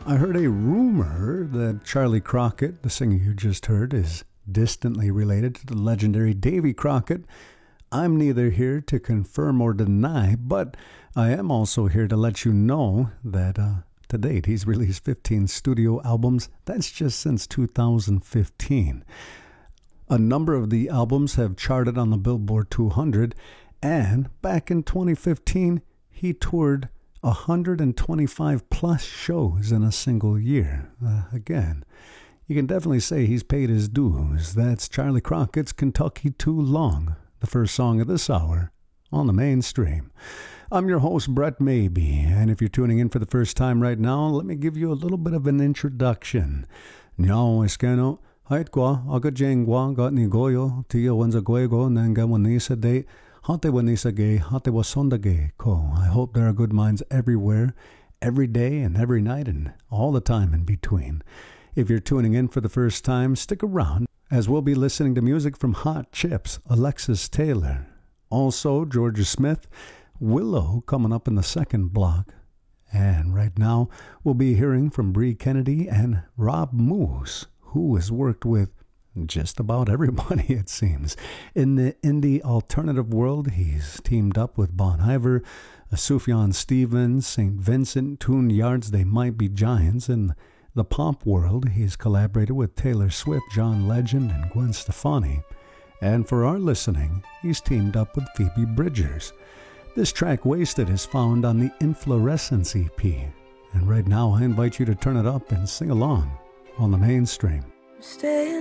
I heard a rumor that Charlie Crockett, the singer you just heard, is distantly related to the legendary Davy Crockett. I'm neither here to confirm or deny, but I am also here to let you know that to date he's released 15 studio albums. That's just since 2015. A number of the albums have charted on the Billboard 200, and back in 2015, he toured 125 plus shows in a single year. Again, you can definitely say he's paid his dues. That's Charlie Crockett's Kentucky Too Long, the first song of this hour on the mainstream. I'm your host, Brett Maybe, and if you're tuning in for the first time right now, let me give you a little bit of an introduction. Nyao eskeno, haitqua, agajengwa, got nigoyo, tia wanzaguego, nanga wanisa de. Hate wanisage, hate wasondage ko. I hope there are good minds everywhere, every day and every night and all the time in between. If you're tuning in for the first time, stick around as we'll be listening to music from Hot Chips, Alexis Taylor. Also, Georgia Smith, Willow coming up in the second block. And right now, we'll be hearing from Bree Kennedy and Rob Moose, who has worked with just about everybody, it seems. In the indie alternative world, he's teamed up with Bon Iver, Sufjan Stevens, St. Vincent, Tune Yards, They Might Be Giants. In the pop world, he's collaborated with Taylor Swift, John Legend, and Gwen Stefani. And for our listening, he's teamed up with Phoebe Bridgers. This track, Wasted, is found on the Inflorescence EP. And right now, I invite you to turn it up and sing along on the mainstream. Staying